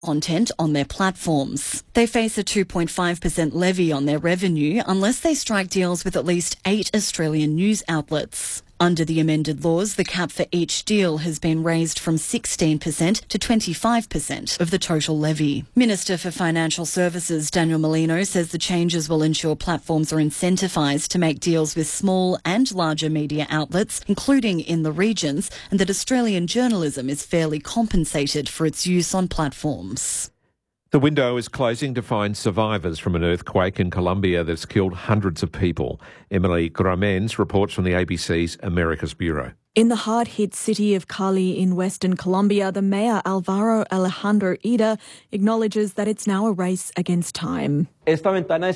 content on their platforms. They face a 2.5% levy on their revenue unless they strike deals with at least 8 Australian news outlets. Under the amended laws, the cap for each deal has been raised from 16% to 25% of the total levy. Minister for Financial Services Daniel Molino says the changes will ensure platforms are incentivised to make deals with small and larger media outlets, including in the regions, and that Australian journalism is fairly compensated for its use on platforms. The window is closing to find survivors from an earthquake in Colombia that's killed hundreds of people. Emily Gramens reports from the ABC's Americas Bureau. In the hard-hit city of Cali in western Colombia, the mayor Alvaro Alejandro Ida acknowledges that it's now a race against time. He says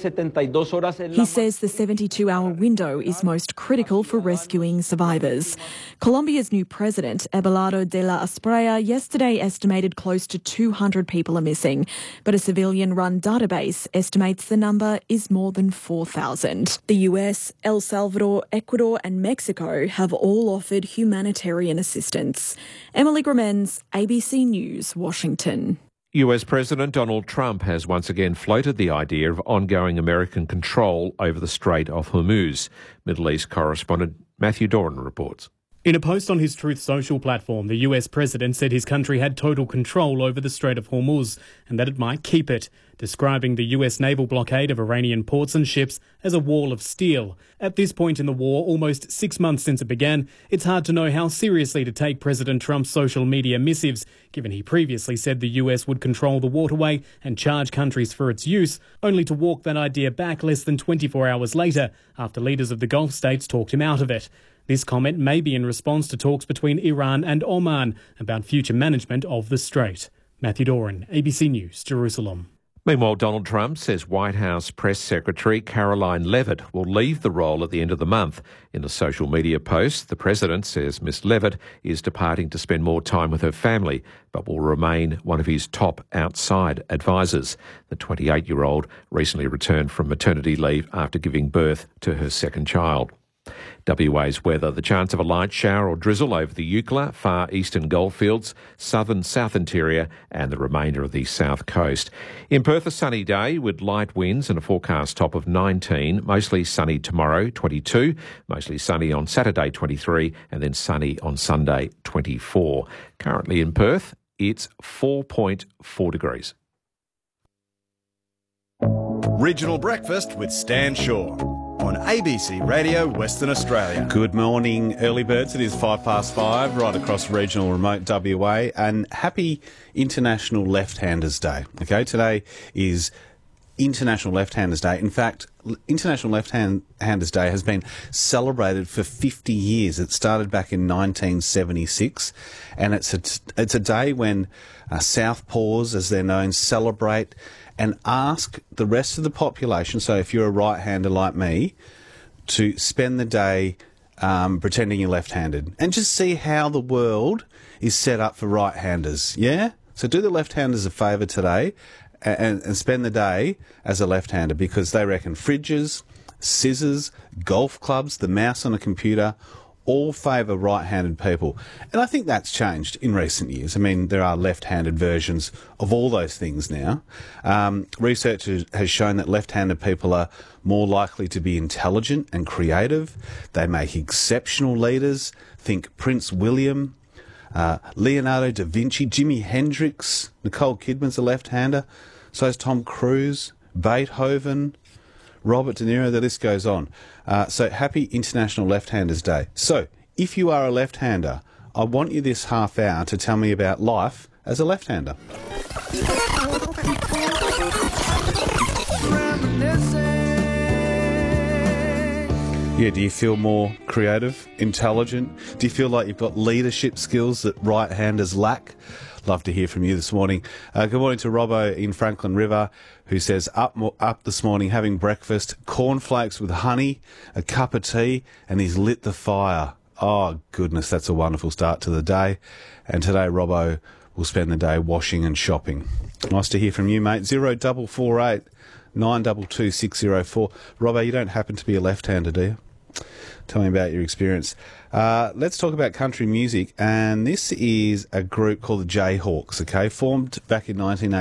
the 72-hour window is most critical for rescuing survivors. Colombia's new president, Abelardo de la Espriella, yesterday estimated close to 200 people are missing, but a civilian-run database estimates the number is more than 4,000. The US, El Salvador, Ecuador and Mexico have all offered humanitarian assistance. Emily Gramens, ABC News, Washington. US President Donald Trump has once again floated the idea of ongoing American control over the Strait of Hormuz. Middle East correspondent Matthew Doran reports. In a post on his Truth Social platform, the US president said his country had total control over the Strait of Hormuz and that it might keep it, describing the US naval blockade of Iranian ports and ships as a wall of steel. At this point in the war, almost 6 months since it began, it's hard to know how seriously to take President Trump's social media missives, given he previously said the US would control the waterway and charge countries for its use, only to walk that idea back less than 24 hours later, after leaders of the Gulf states talked him out of it. This comment may be in response to talks between Iran and Oman about future management of the strait. Matthew Doran, ABC News, Jerusalem. Meanwhile, Donald Trump says White House Press Secretary Caroline Leavitt will leave the role at the end of the month. In a social media post, the president says Ms. Leavitt is departing to spend more time with her family, but will remain one of his top outside advisors. The 28-year-old recently returned from maternity leave after giving birth to her second child. WA's weather, the chance of a light shower or drizzle over the Eucla, far eastern goldfields, southern South Interior and the remainder of the south coast. In Perth, a sunny day with light winds and a forecast top of 19, mostly sunny tomorrow, 22, mostly sunny on Saturday, 23, and then sunny on Sunday, 24. Currently in Perth, it's 4.4 degrees. Regional Breakfast with Stan Shaw on ABC Radio Western Australia. Good morning, early birds. It is 5:05 right across regional remote WA, and happy International Left-Handers Day. Okay, today is International Left-Handers Day. In fact, International Left-Handers Day has been celebrated for 50 years. It started back in 1976, and it's a day when Southpaws, as they're known, celebrate and ask the rest of the population, so if you're a right-hander like me, to spend the day pretending you're left-handed and just see how the world is set up for right-handers, yeah? So do the left-handers a favour today and spend the day as a left-hander, because they reckon fridges, scissors, golf clubs, the mouse on a computer all favour right-handed people. And I think that's changed in recent years. I mean, there are left-handed versions of all those things now. Research has shown that left-handed people are more likely to be intelligent and creative. They make exceptional leaders. Think Prince William, Leonardo da Vinci, Jimi Hendrix, Nicole Kidman's a left-hander, so is Tom Cruise, Beethoven, Robert De Niro, the list goes on. So happy International Left-Handers Day. So if you are a left-hander, I want you this half hour to tell me about life as a left-hander. Yeah, do you feel more creative, intelligent? Do you feel like you've got leadership skills that right-handers lack? Love to hear from you this morning. Good morning to Robbo in Franklin River, who says, up this morning having breakfast, cornflakes with honey, a cup of tea, and he's lit the fire. Oh, goodness, that's a wonderful start to the day. And today, Robbo will spend the day washing and shopping. Nice to hear from you, mate. 0448 922 604. Robbo, you don't happen to be a left-hander, do you? Tell me about your experience. Let's talk about country music, and this is a group called the Jayhawks, okay, formed back in 1980.